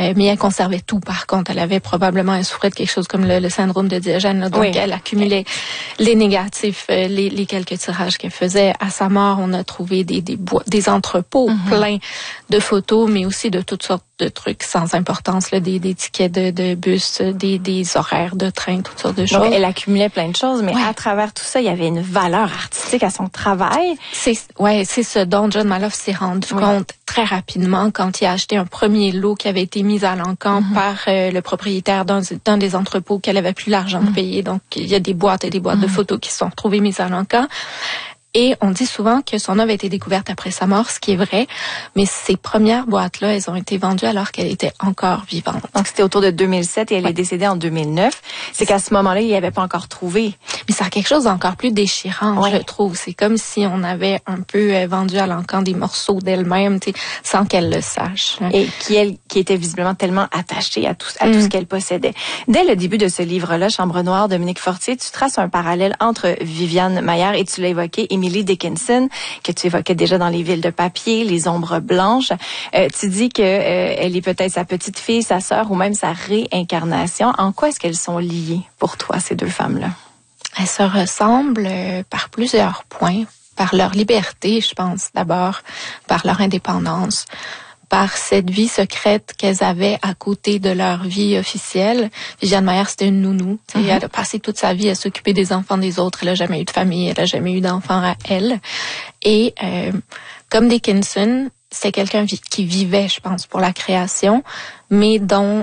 mais elle conservait tout. Par contre, elle souffrait de quelque chose comme le syndrome de Diogène. Là, donc, elle accumulait les négatifs, les quelques tirages qu'elle faisait. À sa mort, on a trouvé des entrepôts pleins de photos, mais aussi de toutes sortes de trucs sans importance, là, des tickets de bus, des horaires de train, toutes sortes de choses. Donc, elle accumulait plein de choses, mais à travers tout ça, il y avait une valeur artistique à son travail. C'est ce dont John Maloof s'est rendu compte très rapidement quand il a acheté un premier lot qui avait été mis à l'encan par le propriétaire d'un des entrepôts qu'elle avait plus l'argent de payer. Donc, il y a des boîtes et des boîtes de photos qui sont retrouvées mises à l'encan. Et on dit souvent que son œuvre a été découverte après sa mort, ce qui est vrai, mais ces premières boîtes-là, elles ont été vendues alors qu'elle était encore vivante. Donc, c'était autour de 2007 et elle est décédée en 2009. C'est qu'à ce moment-là, il n'y avait pas encore trouvé. Mais ça a quelque chose d'encore plus déchirant, je trouve. C'est comme si on avait un peu vendu à l'encan des morceaux d'elle-même, sans qu'elle le sache. Et qui était visiblement tellement attachée à tout ce qu'elle possédait. Dès le début de ce livre-là, Chambre noire, Dominique Fortier, tu traces un parallèle entre Viviane Maillard et tu l'as évoqué, Emily Dickinson, que tu évoquais déjà dans Les Villes de papier, Les ombres blanches. Tu dis que elle est peut-être sa petite fille, sa sœur ou même sa réincarnation. En quoi est-ce qu'elles sont liées pour toi, ces deux femmes-là? Elles se ressemblent par plusieurs points. Par leur liberté, je pense, d'abord, par leur indépendance, par cette vie secrète qu'elles avaient à côté de leur vie officielle. Viviane Maillard, c'était une nounou. Elle a passé toute sa vie à s'occuper des enfants des autres. Elle a jamais eu de famille, elle a jamais eu d'enfants à elle. Et comme Dickinson, c'est quelqu'un qui vivait, je pense, pour la création, mais dont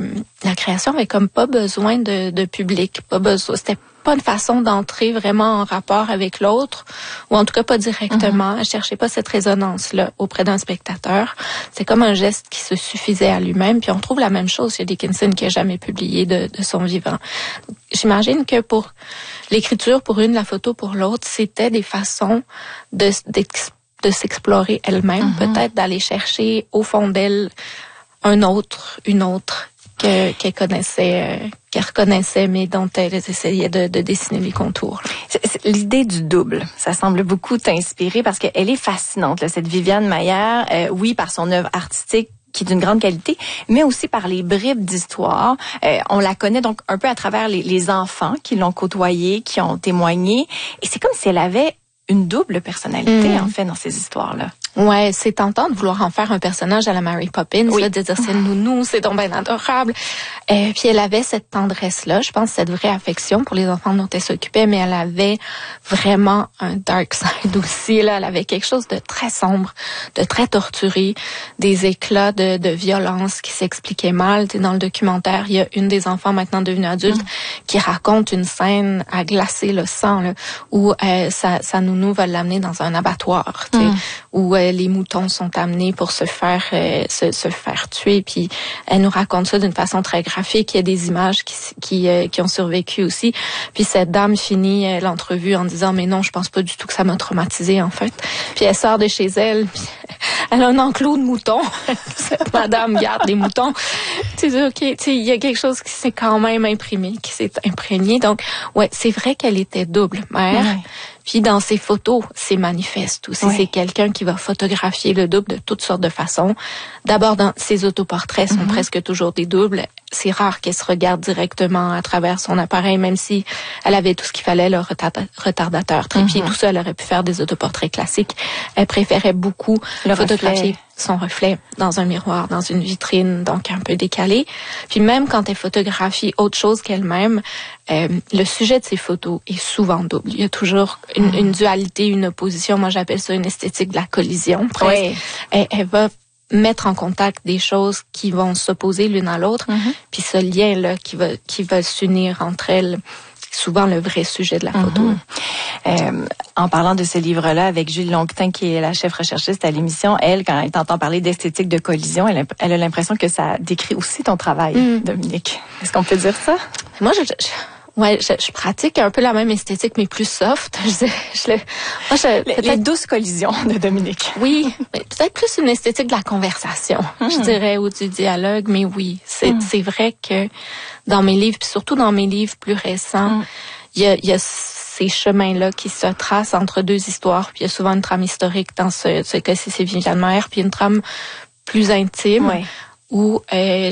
la création avait comme pas besoin de public, pas besoin. C'était pas une façon d'entrer vraiment en rapport avec l'autre, ou en tout cas pas directement. Elle cherchait pas cette résonance-là auprès d'un spectateur. C'est comme un geste qui se suffisait à lui-même. Puis on trouve la même chose chez Dickinson qui a jamais publié de son vivant. J'imagine que pour l'écriture, pour une, la photo pour l'autre, c'était des façons de s'explorer elle-même, peut-être d'aller chercher au fond d'elle une autre qu'elle connaissait, qu'elle reconnaissait, mais dont elle essayait de dessiner les contours. L'idée du double, ça semble beaucoup t'inspirer parce qu'elle est fascinante, là, cette Viviane Maillard, oui, par son œuvre artistique, qui est d'une grande qualité, mais aussi par les bribes d'histoire. On la connaît donc un peu à travers les enfants qui l'ont côtoyée, qui ont témoigné. Et c'est comme si elle avait une double personnalité, en fait, dans ces histoires-là. Ouais, c'est tentant de vouloir en faire un personnage à la Mary Poppins, là, de dire c'est une nounou, c'est donc bien adorable. Puis elle avait cette tendresse-là, je pense, cette vraie affection pour les enfants dont elle s'occupait, mais elle avait vraiment un dark side aussi, là. Elle avait quelque chose de très sombre, de très torturé, des éclats de violence qui s'expliquaient mal. Dans le documentaire, il y a une des enfants maintenant devenue adulte qui raconte une scène à glacer le sang, là, où sa nounou va l'amener dans un abattoir, où les moutons sont amenés pour se faire tuer. Puis elle nous raconte ça d'une façon très graphique. Il y a des images qui ont survécu aussi. Puis cette dame finit l'entrevue en disant mais non, je pense pas du tout que ça m'a traumatisée en fait. Puis elle sort de chez elle. Puis elle a un enclos de moutons. Cette madame garde les moutons. Tu dis ok, il y a quelque chose qui s'est quand même imprimé, qui s'est imprégné. Donc ouais, c'est vrai qu'elle était double mère. Ouais. Puis dans ses photos, c'est manifeste aussi. C'est quelqu'un qui va photographier le double de toutes sortes de façons. D'abord, dans ses autoportraits sont presque toujours des doubles. C'est rare qu'elle se regarde directement à travers son appareil, même si elle avait tout ce qu'il fallait, le retardateur, trépied, tout ça, elle aurait pu faire des autoportraits classiques. Elle préférait beaucoup photographier son reflet dans un miroir, dans une vitrine, donc un peu décalé. Puis même quand elle photographie autre chose qu'elle-même, le sujet de ses photos est souvent double. Il y a toujours une dualité, une opposition. Moi, j'appelle ça une esthétique de la collision. Presque. Elle va mettre en contact des choses qui vont s'opposer l'une à l'autre. Puis ce lien-là qui va s'unir entre elles, souvent le vrai sujet de la photo. En parlant de ce livre-là, avec Julie Longtin, qui est la chef recherchiste à l'émission, elle, quand elle t'entend parler d'esthétique de collision, elle a l'impression que ça décrit aussi ton travail, Dominique. Est-ce qu'on peut dire ça? Moi, je pratique un peu la même esthétique, mais plus soft. Les douces collisions de Dominique. Oui, peut-être plus une esthétique de la conversation, je dirais, ou du dialogue, mais oui, c'est vrai que dans mes livres, puis surtout dans mes livres plus récents, il y a ces chemins-là qui se tracent entre deux histoires, puis il y a souvent une trame historique dans ce cas-ci, c'est Viviane Maillard, puis une trame plus intime, où